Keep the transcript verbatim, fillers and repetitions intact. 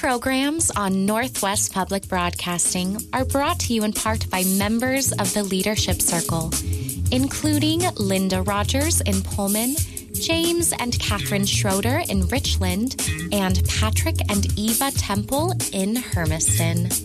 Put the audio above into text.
programs on Northwest Public Broadcasting are brought to you in part by members of the Leadership Circle, including Linda Rogers in Pullman, James and Catherine Schroeder in Richland, and Patrick and Eva Temple in Hermiston.